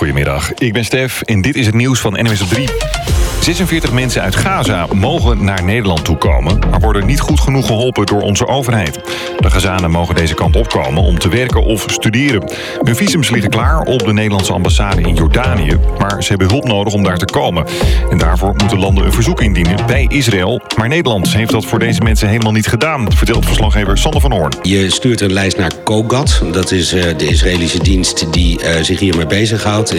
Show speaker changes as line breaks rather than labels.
Goedemiddag, ik ben Stef en dit is het nieuws van NWS op 3. 46 mensen uit Gaza mogen naar Nederland toe komen, maar worden niet goed genoeg geholpen door onze overheid. De Gazanen mogen deze kant opkomen om te werken of studeren. Hun visums liggen klaar op de Nederlandse ambassade in Jordanië, maar ze hebben hulp nodig om daar te komen. En daarvoor moeten landen een verzoek indienen bij Israël. Maar Nederland heeft dat voor deze mensen helemaal niet gedaan, vertelt verslaggever Sander van Hoorn.
Je stuurt een lijst naar COGAT, dat is de Israëlische dienst die zich hiermee bezighoudt.